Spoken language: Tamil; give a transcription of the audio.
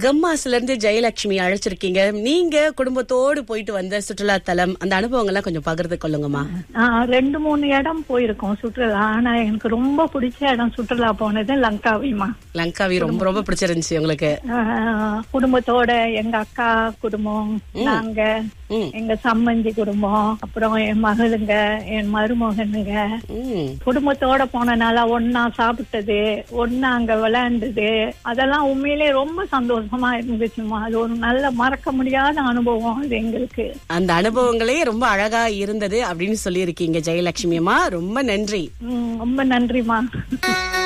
கம்மாஸ்ல இருந்து ஜெயலட்சுமி அழைச்சிருக்கீங்க. நீங்க குடும்பத்தோடு போயிட்டு வந்த சுற்றுலா தலம், அந்த அனுபவங்கள்லாம் கொஞ்சம் பகிர்ந்து கொள்ளுங்கம்மா. 2-3 இடம் போயிருக்கோம் சுற்றுலா. ஆனா எனக்கு ரொம்ப பிடிச்ச இடம் சுற்றுலா போனது லங்காவிமா. லங்காவி ரொம்ப ரொம்ப பிடிச்சிருந்துச்சு உங்களுக்கு? குடும்பத்தோட எங்க அக்கா குடும்பம், நாங்க, எங்க சம்மந்தி குடும்பம், அப்புறம் என் மகளுங்க, என் மருமகனுங்க, குடும்பத்தோட போனனால ஒன்னா சாப்பிட்டது, ஒன்னா அங்க விளையாண்டது, அதெல்லாம் உண்மையிலே ரொம்ப சந்தோஷமா இருந்துச்சுமா. அது ஒரு நல்ல மறக்க முடியாத அனுபவம் அது எங்களுக்கு. அந்த அனுபவங்களே ரொம்ப அழகா இருந்தது அப்படின்னு சொல்லி இருக்கீங்க ஜெயலட்சுமி அம்மா. ரொம்ப நன்றி. ரொம்ப நன்றிமா.